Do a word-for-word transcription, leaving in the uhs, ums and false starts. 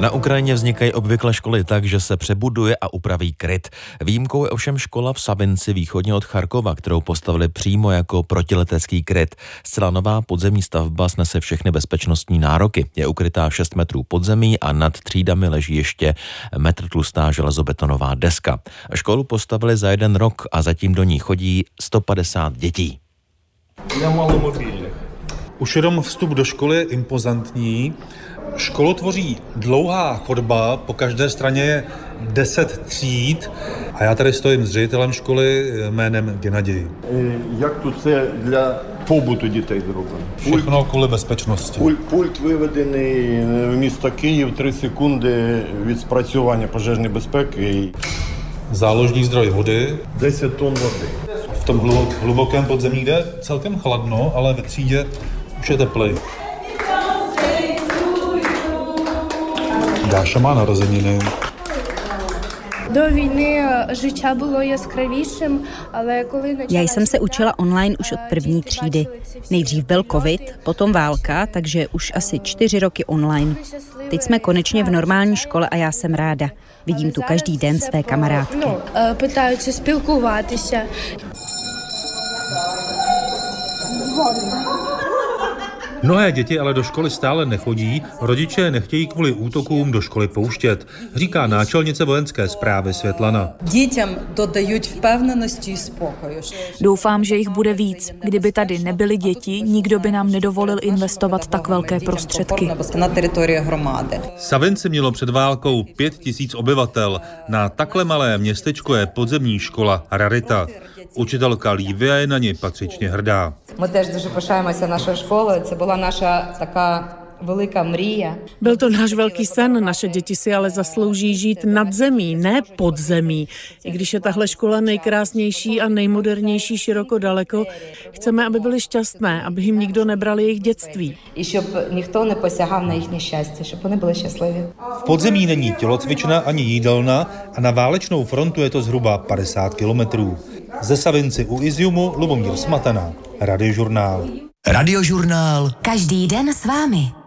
Na Ukrajině vznikají obvykle školy tak, že se přebuduje a upraví kryt. Výjimkou je ovšem škola v Savinci východně od Charkova, kterou postavili přímo jako protiletecký kryt. Zcela nová podzemní stavba snese všechny bezpečnostní nároky. Je ukrytá šest metrů pod zemí a nad třídami leží ještě metr tlustá železobetonová deska. Školu postavili za jeden rok a zatím do ní chodí sto padesát dětí. Já malomobilní. Už jenom vstup do školy je impozantní. Školu tvoří dlouhá chodba, po každé straně je deset tříd a já tady stojím s ředitelem školy jménem Gennadij. Jak tu це для побуту дітей зроблено? Všechno kvůli bezpečnosti. Пульт, пульт виведений в місто Київ, три секунди від спрацювання пожежної безпеки. Záložní zdroj vody. deset tun vody. V tom hlubokém podzemí jde celkem chladno, ale ve třídě už je teplej. Dáša má narozeniny. До війни життя було яскравішим, ale коли Já jsem se učila online už od první třídy. Nejdřív byl covid, potom válka, takže už asi čtyři roky online. Teď jsme konečně v normální škole a já jsem ráda. Vidím tu každý den své kamarádky. Ну, питаються спілкуватися. Mnohé děti ale do školy stále nechodí, rodiče nechtějí kvůli útokům do školy pouštět, říká náčelnice vojenské správy Světlana. Dětem dodají vpevnenosti i spokoju. Doufám, že jich bude víc. Kdyby tady nebyly děti, nikdo by nám nedovolil investovat tak velké prostředky. Na teritorii hromady. Savinci mělo před válkou pět tisíc obyvatel. Na takhle malé městečko je podzemní škola rarita. Učitelka Lívia je na ně patřičně hrdá. My теж дуже пишаємося нашою школою. Це була наша така велика мрія. Byl to náš velký sen, naše děti si ale zaslouží žít nad zemí, ne pod zemí. I když je tahle škola nejkrásnější a nejmodernější široko daleko, chceme, aby byly šťastné, aby jim nikdo nebral jejich dětství. І щоб ніхто не посягав на їхнє щастя, щоб вони були щасливі. V podzemí není tělocvična ani jídelna a na válečnou frontu je to zhruba padesát kilometrů. Ze Savinci u Iziumu Lubomír Smatana, Radiožurnál. Radiožurnál. Každý den s vámi.